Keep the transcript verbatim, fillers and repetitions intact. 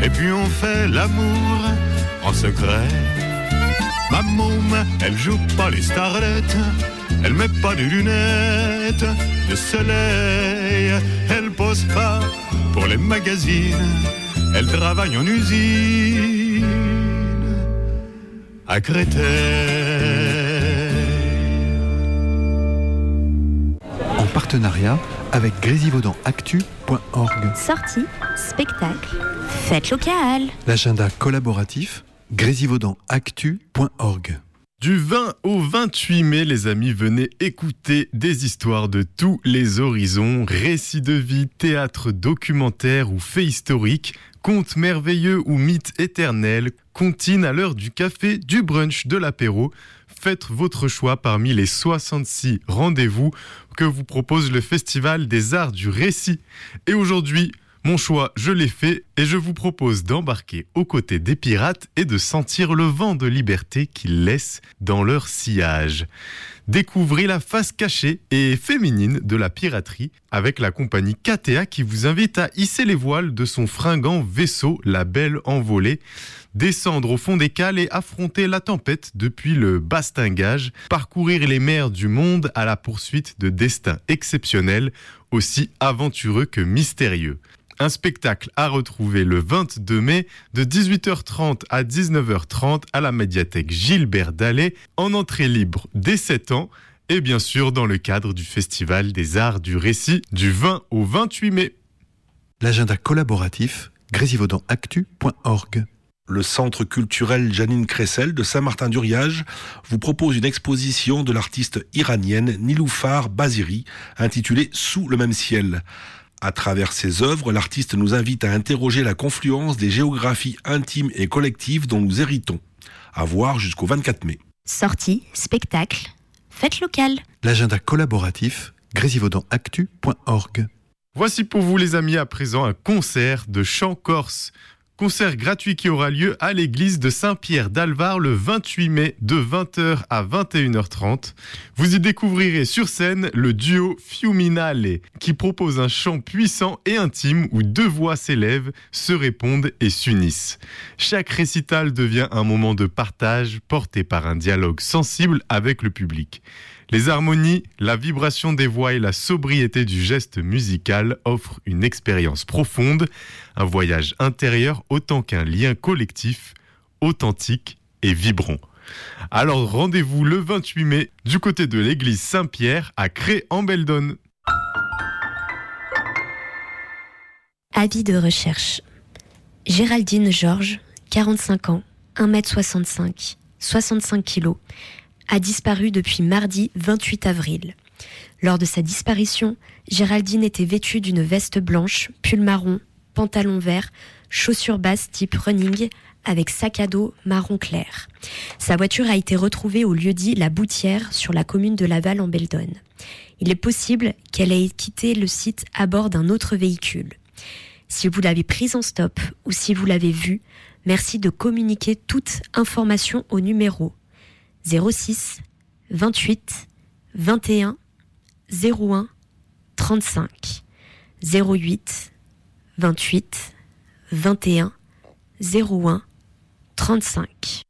et puis on fait l'amour en secret. Ma môme, elle joue pas les starlettes, elle met pas de lunettes de soleil, elle pose pas pour les magazines, elle travaille en usine à Créteil. En partenariat avec grésivaudan actu point org. Sortie, spectacle, fête locale. L'agenda collaboratif grésivaudan actu point org. Du vingt au vingt-huit mai, les amis, venez écouter des histoires de tous les horizons, récits de vie, théâtre, documentaire ou faits historiques, contes merveilleux ou mythes éternels, comptines à l'heure du café, du brunch, de l'apéro. Faites votre choix parmi les soixante-six rendez-vous que vous propose le Festival des Arts du Récit. Et aujourd'hui, mon choix, je l'ai fait et je vous propose d'embarquer aux côtés des pirates et de sentir le vent de liberté qu'ils laissent dans leur sillage. Découvrez la face cachée et féminine de la piraterie avec la compagnie K T A qui vous invite à hisser les voiles de son fringant vaisseau, la Belle Envolée, descendre au fond des cales et affronter la tempête depuis le bastingage, parcourir les mers du monde à la poursuite de destins exceptionnels, aussi aventureux que mystérieux. Un spectacle à retrouver le vingt-deux mai de dix-huit heures trente à dix-neuf heures trente à la médiathèque Gilbert Dallet, en entrée libre dès sept ans et bien sûr dans le cadre du Festival des Arts du Récit du vingt au vingt-huit mai. L'agenda collaboratif grésivaudan actu point org. Le Centre culturel Janine Cressel de Saint-Martin-d'Uriage vous propose une exposition de l'artiste iranienne Niloufar Baziri intitulée « Sous le même ciel ». À travers ses œuvres, l'artiste nous invite à interroger la confluence des géographies intimes et collectives dont nous héritons. À voir jusqu'au vingt-quatre mai. Sortie, spectacle, fête locale. L'agenda collaboratif grésivaudan actu point org. Voici pour vous les amis à présent un concert de chant corse. Concert gratuit qui aura lieu à l'église de Saint-Pierre d'Alvar le vingt-huit mai de vingt heures à vingt et une heures trente. Vous y découvrirez sur scène le duo Fiuminale qui propose un chant puissant et intime où deux voix s'élèvent, se répondent et s'unissent. Chaque récital devient un moment de partage porté par un dialogue sensible avec le public. Les harmonies, la vibration des voix et la sobriété du geste musical offrent une expérience profonde, un voyage intérieur autant qu'un lien collectif, authentique et vibrant. Alors rendez-vous le vingt-huit mai du côté de l'église Saint-Pierre à Cré-en-Beldonne. Avis de recherche. Géraldine Georges, quarante-cinq ans, un mètre soixante-cinq, soixante-cinq kilos, a disparu depuis mardi vingt-huit avril. Lors de sa disparition, Géraldine était vêtue d'une veste blanche, pull marron, pantalon vert, chaussures basses type running, avec sac à dos marron clair. Sa voiture a été retrouvée au lieu-dit La Boutière, sur la commune de Laval en Beldonne. Il est possible qu'elle ait quitté le site à bord d'un autre véhicule. Si vous l'avez prise en stop ou si vous l'avez vue, merci de communiquer toute information au numéro zéro six vingt-huit vingt et un zéro un trente-cinq, zéro huit vingt-huit vingt et un zéro un trente-cinq.